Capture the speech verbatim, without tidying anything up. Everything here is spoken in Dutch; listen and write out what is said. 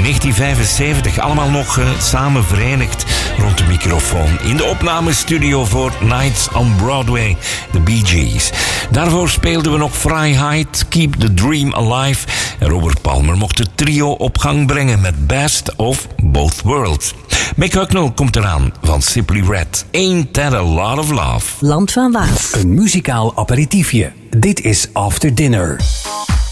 negentien vijfenzeventig, allemaal nog uh, samen verenigd rond de microfoon in de opnamestudio voor Nights on Broadway, de Bee Gees. Daarvoor speelden we nog Freiheit, Keep the Dream Alive. En Robert Palmer mocht het trio op gang brengen met Best of Both Worlds. Mick Hucknall komt eraan van Simply Red. Ain't That a Lot of Love. Land van Waas. Een muzikaal aperitiefje. Dit is After Dinner.